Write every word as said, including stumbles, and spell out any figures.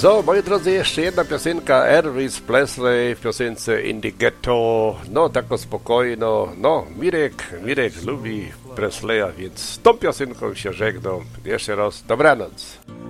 So, moi drodzy, jeszcze jedna piosenka Elvis Presley w piosence In the Ghetto. No, tako spokojno. No, Mirek, Mirek lubi Presleya, więc z tą piosenką się żegnam. Jeszcze raz, dobranoc.